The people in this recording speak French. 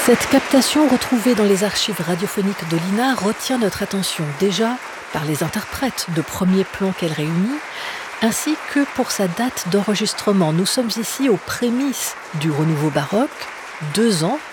Cette captation retrouvée dans les archives radiophoniques de l'INA retient notre attention déjà par les interprètes de premier plan qu'elle réunit, ainsi que pour sa date d'enregistrement. Nous sommes ici aux prémices du renouveau baroque, 2 ans